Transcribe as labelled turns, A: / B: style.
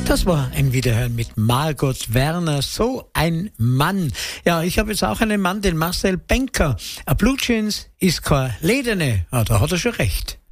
A: Das war ein Wiederhören mit Margot Werner, so ein Mann. Ja, ich habe jetzt auch einen Mann, den Marcel Benker. A Blue Jeans ist kein Lederne. Ja, da hat er schon recht.